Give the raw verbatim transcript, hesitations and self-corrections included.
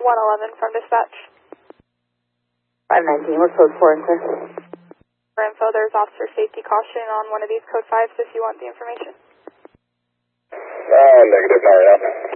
one eleven from dispatch. five nineteen, what's code four, sir? For info, there's officer safety caution on one of these code fives if you want the information. Uh, negative, not enough.